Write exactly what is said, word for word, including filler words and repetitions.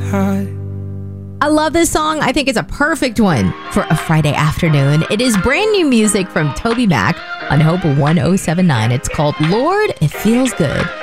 high. I love this song. I think it's a perfect one for a Friday afternoon. It is brand new music from Toby Mac on Hope one oh seven nine. It's called Lord, It Feels Good.